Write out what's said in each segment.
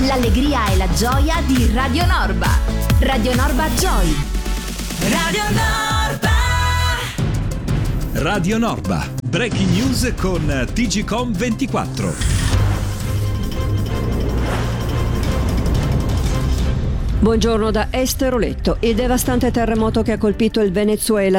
l'allegria e la gioia di Radio Norba. Radio Norba Joy. Radio Norba. Radio Norba. Breaking news con TGcom 24. Buongiorno da Esther Oletto. Il devastante terremoto che ha colpito il Venezuela,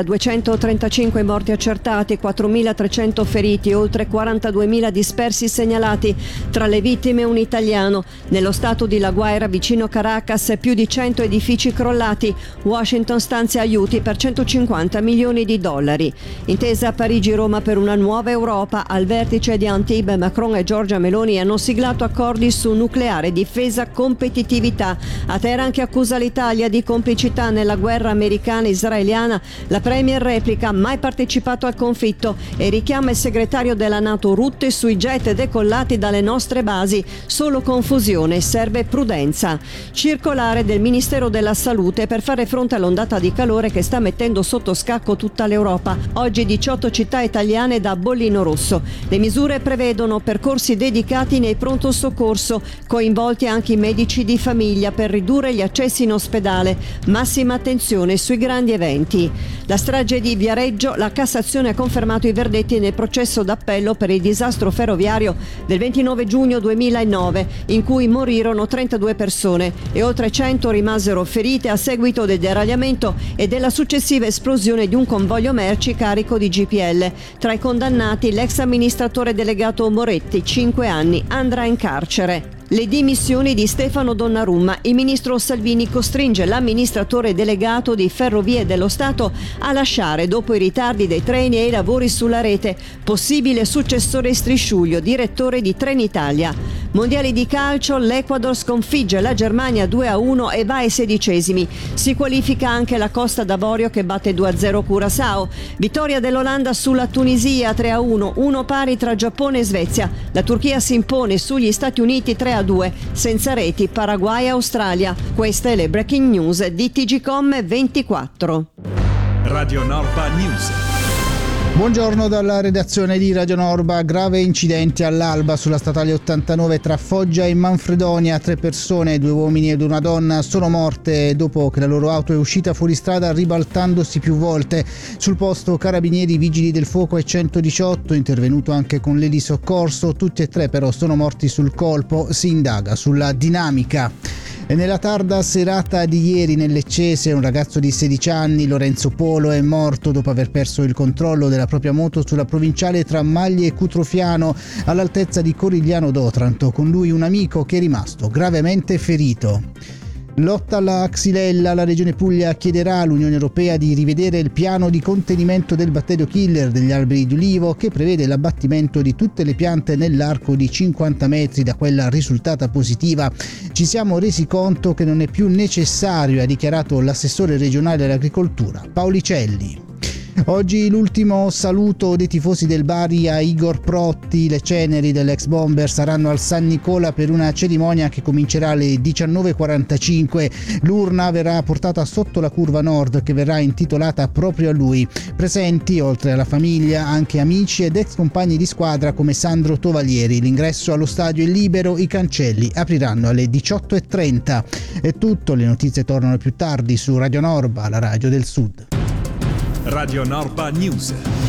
235 morti accertati, 4.300 feriti, oltre 42.000 dispersi segnalati. Tra le vittime un italiano. Nello stato di La Guaira, vicino Caracas, più di 100 edifici crollati. Washington stanzia aiuti per 150 milioni di dollari. Intesa a Parigi-Roma per una nuova Europa. Al vertice di Antibes, Macron e Giorgia Meloni hanno siglato accordi su nucleare, difesa, competitività. A Teheran, che accusa l'Italia di complicità nella guerra americana-israeliana, la premier replica: mai partecipato al conflitto, e richiama il segretario della NATO Rutte sui jet decollati dalle nostre basi. Solo confusione, serve prudenza. Circolare del Ministero della Salute per fare fronte all'ondata di calore che sta mettendo sotto scacco tutta l'Europa. Oggi 18 città italiane da bollino rosso. Le misure prevedono percorsi dedicati nei pronto soccorso, coinvolti anche i medici di famiglia per ridurre gli accessi in ospedale, massima attenzione sui grandi eventi. La strage di Viareggio, la Cassazione ha confermato i verdetti nel processo d'appello per il disastro ferroviario del 29 giugno 2009, in cui morirono 32 persone e oltre 100 rimasero ferite a seguito del deragliamento e della successiva esplosione di un convoglio merci carico di GPL. Tra i condannati l'ex amministratore delegato Moretti, 5 anni, andrà in carcere. Le dimissioni di Stefano Donnarumma. Il ministro Salvini costringe l'amministratore delegato di Ferrovie dello Stato a lasciare dopo i ritardi dei treni e i lavori sulla rete. Possibile successore Strisciuglio, direttore di Trenitalia. Mondiali di calcio, l'Ecuador sconfigge la Germania 2-1 e va ai 16esimi. Si qualifica anche la Costa d'Avorio che batte 2-0 Curaçao. Vittoria dell'Olanda sulla Tunisia 3-1, 1 pari tra Giappone e Svezia. La Turchia si impone sugli Stati Uniti 3-2, senza reti Paraguay e Australia. Queste le breaking news di TGcom 24. Radio Norba News. Buongiorno dalla redazione di Radio Norba. Grave incidente all'alba sulla statale 89 tra Foggia e Manfredonia. 3 persone, 2 uomini ed una donna, sono morte dopo che la loro auto è uscita fuori strada ribaltandosi più volte. Sul posto carabinieri, vigili del fuoco e 118, intervenuto anche con l'elisoccorso. Tutti e 3 però sono morti sul colpo. Si indaga sulla dinamica. E nella tarda serata di ieri nel Leccese un ragazzo di 16 anni, Lorenzo Polo, è morto dopo aver perso il controllo della propria moto sulla provinciale tra Maglie e Cutrofiano all'altezza di Corigliano d'Otranto. Con lui un amico che è rimasto gravemente ferito. Lotta alla xylella. La Regione Puglia chiederà all'Unione Europea di rivedere il piano di contenimento del batterio killer degli alberi di ulivo, che prevede l'abbattimento di tutte le piante nell'arco di 50 metri da quella risultata positiva. Ci siamo resi conto che non è più necessario, ha dichiarato l'assessore regionale all'agricoltura Paulicelli. Oggi l'ultimo saluto dei tifosi del Bari a Igor Protti. Le ceneri dell'ex bomber saranno al San Nicola per una cerimonia che comincerà alle 19:45. L'urna verrà portata sotto la curva nord, che verrà intitolata proprio a lui. Presenti, oltre alla famiglia, anche amici ed ex compagni di squadra come Sandro Tovalieri. L'ingresso allo stadio è libero, i cancelli apriranno alle 18:30. È tutto, le notizie tornano più tardi su Radio Norba, la radio del Sud. Radio Norba News.